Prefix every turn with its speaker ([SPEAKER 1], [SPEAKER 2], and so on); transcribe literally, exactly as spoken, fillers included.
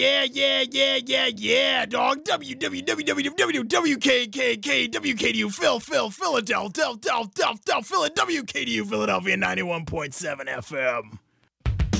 [SPEAKER 1] Yeah, yeah, yeah, yeah, yeah, dog. W W W W W W K K K W K D U Phil Phil Philadelphia Del Del Del Del Phil W K D U Philadelphia ninety-one point seven F M.